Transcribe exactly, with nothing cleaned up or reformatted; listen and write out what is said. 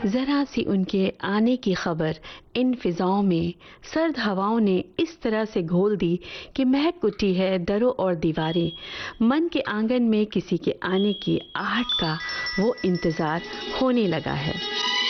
जरा सी उनके आने की खबर इन फिजाओं में सर्द हवाओं ने इस तरह से घोल दी कि महक उठी है दरों और दीवारें। मन के आंगन में किसी के आने की आहट का वो इंतजार होने लगा है।